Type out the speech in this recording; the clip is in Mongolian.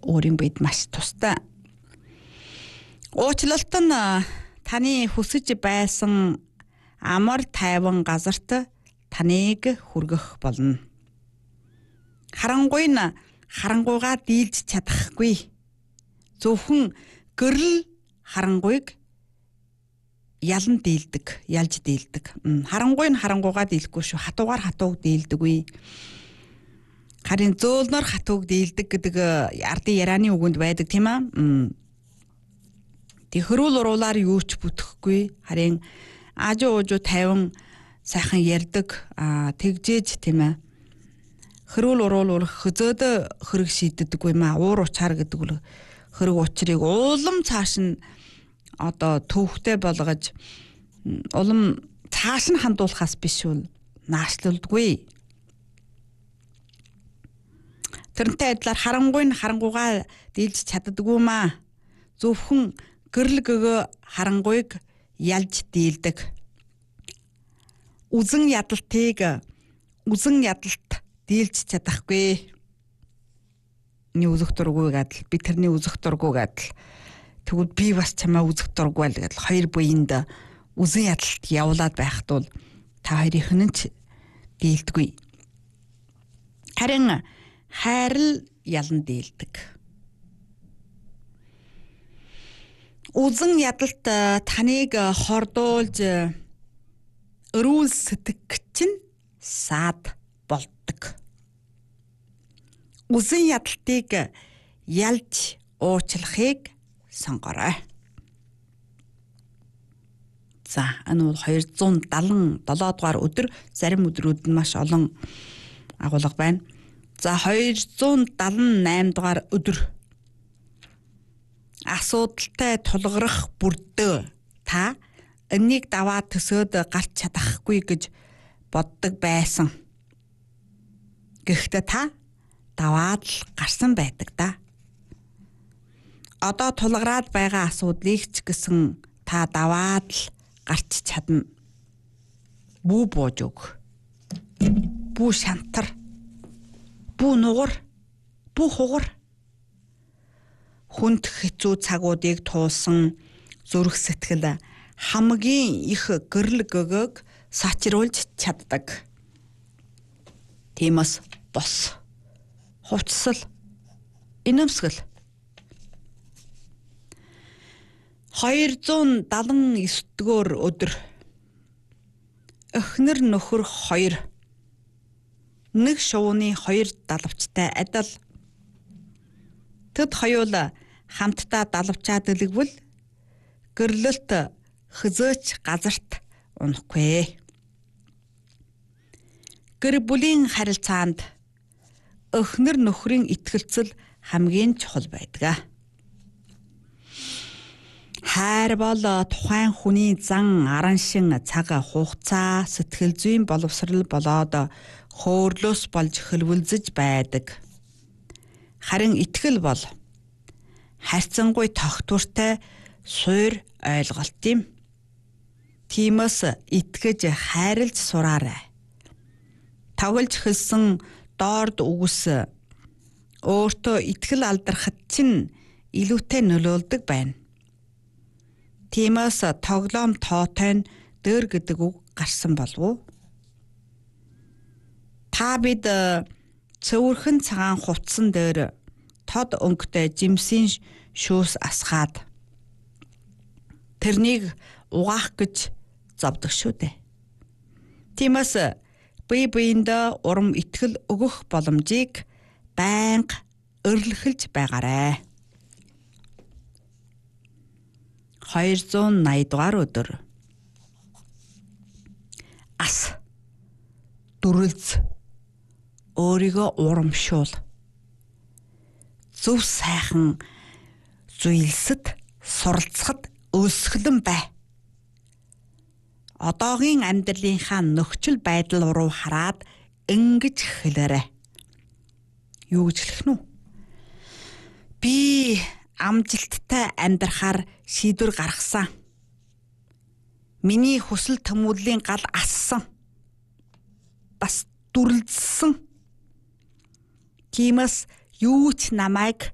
өөрийн биед маш тустай. Уучлалт нь таны хүсэж байсан амар тайван газарт таныг хүргэх болно. Харангуй нь харангуйгаа дийлж чадахгүй. Зөвхөн гэрэл харангуйг ялж дийлдэг. Харангуй нь харангуйгаа дийлэхгүй шүү. Хатуугаар хатууг дийлдэггүй. Харин зөөлнөр хатууг дийлдэг гэдэг ардын ярианы үгэнд байдаг тийм аа. Тэг хөрүүл уруулаар юу ч бүтэхгүй. Харин аажуу тайван сайхан ярьдаг. Тэгжээж тийм ээ. Хөрүүл уруул хөзөөд хөрөг шийддэггүй маа. Уур учаар гэдэг үл хөрөг учрыг улам цааш нь одоо төвхтэй болгож улам цааш нь хандуулахаас биш үл наашлуулдаггүй. Тэрнтэй адилаар харангуйгаа дийлж чаддаггүй маа. Зөвхөн гэрэл гөгөө харангуйг ялж дийлдэг. Үзэн ядалт дийлж чадахгүй. Үзэх дургүйг адил би тэрний үзэх дургүйг адил тэгвэл би бас чамаа үзэх дургүй л гэдэл хоёр буйнд үзэн ядалт явуулаад байхад бол та хоёрын нь ч дийлдэггүй. Харин хайрл ялан дийлдэг. Үзэн ядалт таныг хордуулж өрүүл сэтгэгч нь саад болдог. Үзэн ядалтыг ялж уучлахыг сонгорой. За, энэ бол 277 дугаар өдөр, зарим өдрүүд нь маш олон агуулга байна. За, 278 дугаар өдөр. Асуудалтай тулгарх бүрдөө та энэнийг даваад төсөөд гарч чадахгүй гэж боддог байсан. Гэхдээ та даваад л гарсан байдаг да. Одоо тулгараад байгаа асуудлыг ч гэсэн та даваад л гарч чадна. Бүү бууж өг. Бүү шантар. Бүү нугар. Бүү хугар. Хүнд хэцүү цагуудыг туулсан зүрх сэтгэл хамгийн их гэрэл гөгөөг сачруулж чаддаг. Тиймээс бос. Хувцсал. Инэмсгэл. 279-р өдөр. Өхнөр нөхөр 2. Нэг шувууны 2 далавчтай адил. Тэд хоёул хамтдаа далавчаа дэлгвэл гэрлэлт хизээч газарт унахгүй. Гэр бүлийн харилцаанд өхнөр нөхрийн итгэлцэл хамгийн чухал байдаг. Хайр бол тухайн хүний зан араншин цаг хугацаа сэтгэл зүйн боловсрал болоод хөөрлөөс болж хөлвөлзөж байдаг. Харин итгэл бол хайрцангуй тогтвортой суур ойлголт юм. Тиймээс итгэж хайрлж сураарай. Тоглож хэлсэн доорд үгс өөртөө итгэл алдархад чинь илүүтэй нөлөөлдөг байна. Тиймээс тоглоом тоотой нь дөр гэдэг үг гарсан болов уу? Та бид цөөрхөн цагаан хувцсан дээр тод өнгөтэй жимсийн шүүс асгаад тэрнийг угаах гэж зовдөг шүү дээ. Тиймээс бие биендээ урам итгэл өгөх боломжийг байнга өрлөхөлж байгаарай. 280 дугаар өдөр. Ас. Дүрлз. Өөрийгөө урамшуул. Зөв сайхан зүйлсэд суралцахад өсгөлөн бай. Одоогийн амьдралынхаа нөхцөл байдал руу хараад ингэж хэлээрэй. Юу гэж хэлэх нь вэ? Би амжилттай амьдрахаар шийдвэр гаргасан. Миний хүсэл тэмүүллийн гал ассан. Бас дүрлзсэн. Тиймээс юу ч намайг